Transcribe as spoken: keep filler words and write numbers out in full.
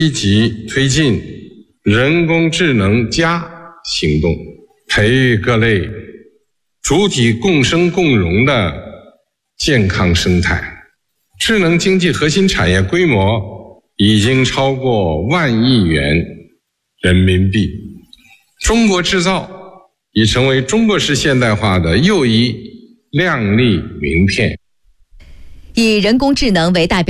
积极推进人工智能加行动，培育各类主体共生共荣的健康生态。智能经济核心产业规模已经超过万亿元人民币，中国制造已成为中国式现代化的又一亮丽名片。 以人工智能为代表